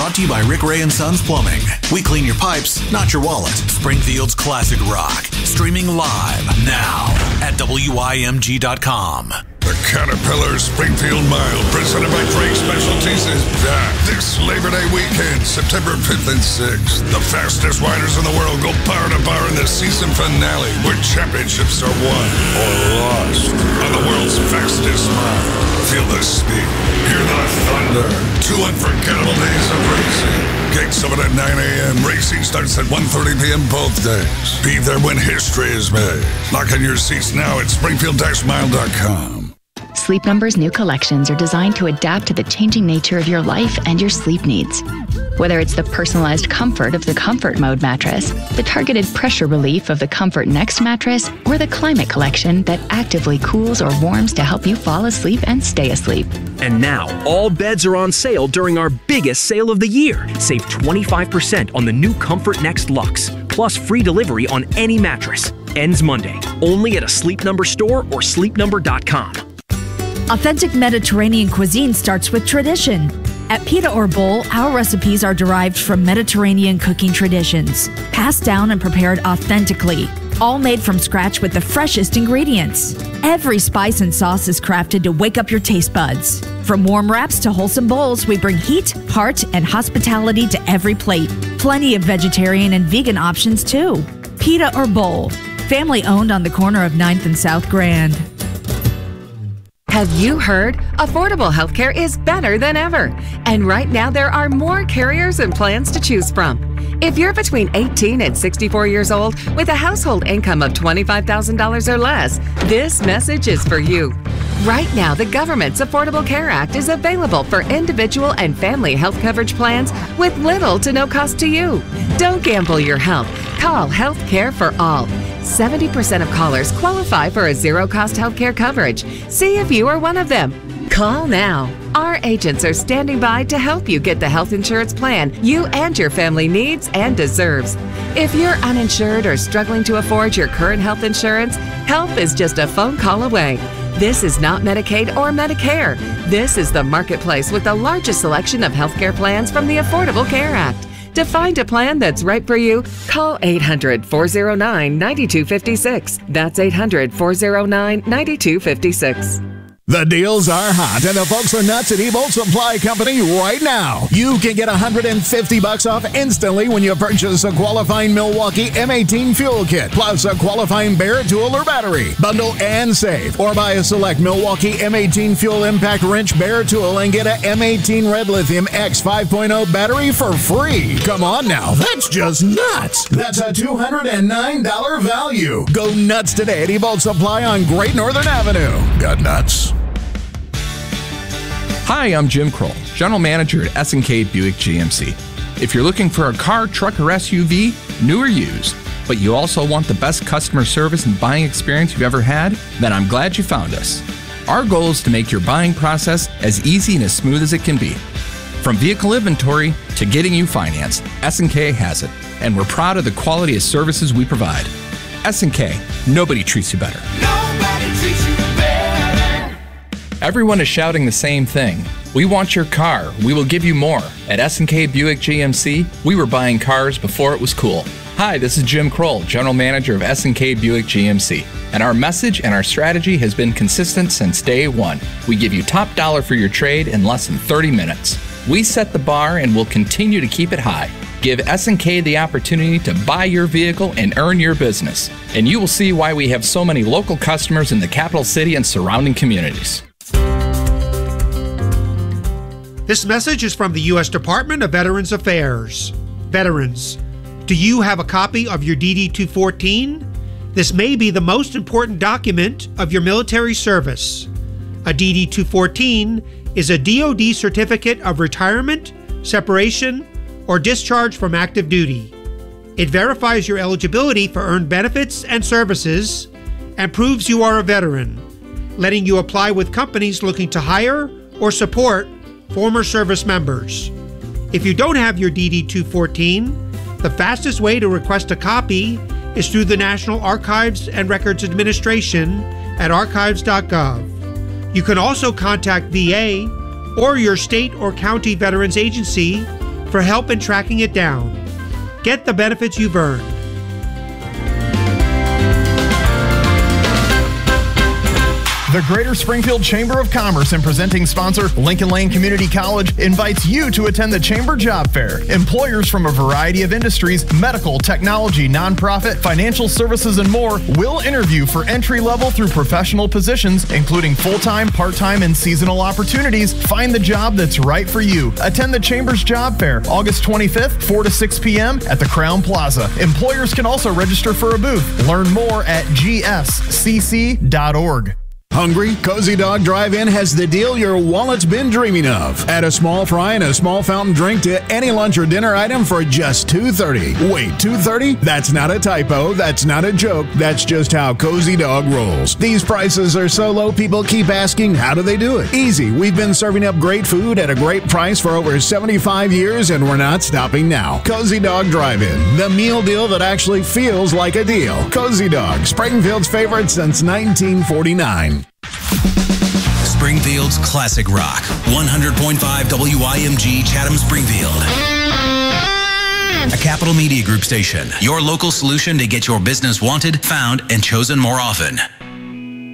brought to you by Rick Ray and Sons Plumbing. We clean your pipes, not your wallet. Springfield's classic rock. Streaming live now at WIMG.com. The Caterpillar Springfield Mile, presented by Drake Specialties, is back this Labor Day weekend, September 5th and 6th. The fastest riders in the world go bar to bar in the season finale, where championships are won or lost on the world's fastest mile. Feel the speed, hear the thunder. 2 unforgettable days of racing. Gates open at 9 a.m. Racing starts at 1:30 p.m. both days. Be there when history is made. Lock in your seats now at Springfield-Mile.com. Sleep Number's new collections are designed to adapt to the changing nature of your life and your sleep needs. Whether it's the personalized comfort of the Comfort Mode mattress, the targeted pressure relief of the Comfort Next mattress, or the Climate Collection that actively cools or warms to help you fall asleep and stay asleep. And now, all beds are on sale during our biggest sale of the year. Save 25% on the new Comfort Next Luxe, plus free delivery on any mattress. Ends Monday, only at a Sleep Number store or sleepnumber.com. Authentic Mediterranean cuisine starts with tradition. At Pita or Bowl, our recipes are derived from Mediterranean cooking traditions, passed down and prepared authentically, all made from scratch with the freshest ingredients. Every spice and sauce is crafted to wake up your taste buds. From warm wraps to wholesome bowls, we bring heat, heart, and hospitality to every plate. Plenty of vegetarian and vegan options too. Pita or Bowl, family owned on the corner of 9th and South Grand. Have you heard? Affordable healthcare is better than ever. And right now there are more carriers and plans to choose from. If you're between 18 and 64 years old with a household income of $25,000 or less, this message is for you. Right now, the government's Affordable Care Act is available for individual and family health coverage plans with little to no cost to you. Don't gamble your health. Call Health Care for All. 70% of callers qualify for a zero-cost health care coverage. See if you are one of them. Call now. Our agents are standing by to help you get the health insurance plan you and your family needs and deserves. If you're uninsured or struggling to afford your current health insurance, help is just a phone call away. This is not Medicaid or Medicare. This is the marketplace with the largest selection of healthcare plans from the Affordable Care Act. To find a plan that's right for you, call 800-409-9256. That's 800-409-9256. The deals are hot, and the folks are nuts at Ebolt Supply Company right now. You can get $150 off instantly when you purchase a qualifying Milwaukee M18 fuel kit, plus a qualifying Bear tool or battery. Bundle and save, or buy a select Milwaukee M18 fuel impact wrench Bear tool and get a M18 Red Lithium X 5.0 battery for free. Come on now, that's just nuts. That's a $209 value. Go nuts today at Ebolt Supply on Great Northern Avenue. Got nuts? Hi, I'm Jim Kroll, General Manager at S&K Buick GMC. If you're looking for a car, truck, or SUV, new or used, but you also want the best customer service and buying experience you've ever had, then I'm glad you found us. Our goal is to make your buying process as easy and as smooth as it can be. From vehicle inventory to getting you financed, S&K has it, and we're proud of the quality of services we provide. S&K, nobody treats you better. Nobody treats you better. Everyone is shouting the same thing. We want your car. We will give you more. At S&K Buick GMC, we were buying cars before it was cool. Hi, this is Jim Kroll, General Manager of S&K Buick GMC. And our message and our strategy has been consistent since day one. We give you top dollar for your trade in less than 30 minutes. We set the bar and will continue to keep it high. Give S&K the opportunity to buy your vehicle and earn your business. And you will see why we have so many local customers in the capital city and surrounding communities. This message is from the U.S. Department of Veterans Affairs. Veterans, do you have a copy of your DD-214? This may be the most important document of your military service. A DD-214 is a DoD certificate of retirement, separation, or discharge from active duty. It verifies your eligibility for earned benefits and services and proves you are a veteran, letting you apply with companies looking to hire or support former service members. If you don't have your DD-214, the fastest way to request a copy is through the National Archives and Records Administration at archives.gov. You can also contact VA or your state or county veterans agency for help in tracking it down. Get the benefits you've earned. The Greater Springfield Chamber of Commerce and presenting sponsor, Lincoln Lane Community College, invites you to attend the Chamber Job Fair. Employers from a variety of industries, medical, technology, nonprofit, financial services, and more will interview for entry-level through professional positions, including full-time, part-time, and seasonal opportunities. Find the job that's right for you. Attend the Chamber's Job Fair, August 25th, 4 to 6 p.m. at the Crown Plaza. Employers can also register for a booth. Learn more at gscc.org. Hungry? Cozy Dog Drive-In has the deal your wallet's been dreaming of. Add a small fry and a small fountain drink to any lunch or dinner item for just $2.30. Wait, $2.30? That's not a typo. That's not a joke. That's just how Cozy Dog rolls. These prices are so low, people keep asking, how do they do it? Easy. We've been serving up great food at a great price for over 75 years, and we're not stopping now. Cozy Dog Drive-In, the meal deal that actually feels like a deal. Cozy Dog, Springfield's favorite since 1949. Springfield's classic rock. 100.5 WIMG Chatham Springfield. A Capital Media Group station. Your local solution to get your business wanted, found, and chosen more often.